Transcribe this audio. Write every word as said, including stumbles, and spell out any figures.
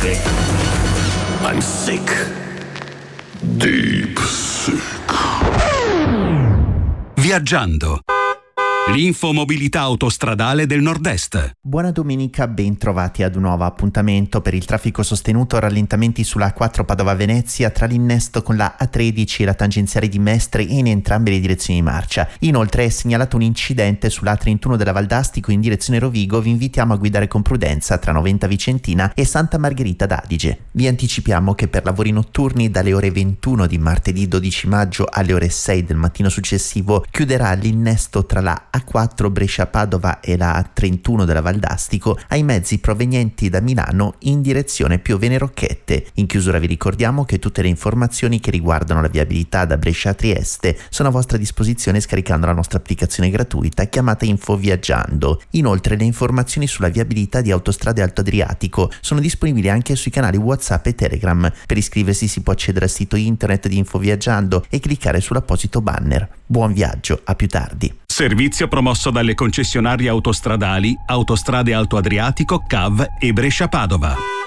sick. I'm sick. Deep sick. Viaggiando. L'infomobilità autostradale del Nord-Est. Buona domenica, ben trovati ad un nuovo appuntamento per il traffico sostenuto. Rallentamenti sulla A quattro Padova-Venezia tra l'innesto con la A tredici e la tangenziale di Mestre in entrambe le direzioni di marcia. Inoltre è segnalato un incidente sulla A trentuno della Valdastico in direzione Rovigo. Vi invitiamo a guidare con prudenza tra Noventa Vicentina e Santa Margherita d'Adige. Vi anticipiamo che per lavori notturni dalle ore ventuno di martedì dodici maggio alle ore sei del mattino successivo chiuderà l'innesto tra la A quattro Brescia-Padova e la A trentuno della Valdastico ai mezzi provenienti da Milano in direzione Piovene-Rocchette. In chiusura vi ricordiamo che tutte le informazioni che riguardano la viabilità da Brescia a Trieste sono a vostra disposizione scaricando la nostra applicazione gratuita chiamata Info Viaggiando. Inoltre le informazioni sulla viabilità di Autostrade Alto Adriatico sono disponibili anche sui canali WhatsApp e Telegram. Per iscriversi si può accedere al sito internet di Info Viaggiando e cliccare sull'apposito banner. Buon viaggio, a più tardi. Servizio promosso dalle concessionarie autostradali Autostrade Alto Adriatico, C A V e Brescia Padova.